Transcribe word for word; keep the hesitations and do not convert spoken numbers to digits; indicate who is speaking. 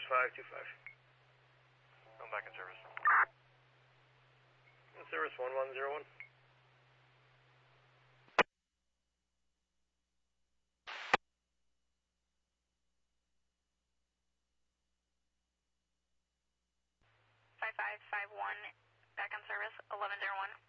Speaker 1: five two five.
Speaker 2: Going back in service.
Speaker 1: In service one one zero one.
Speaker 3: five five five one, back on service, eleven zero one.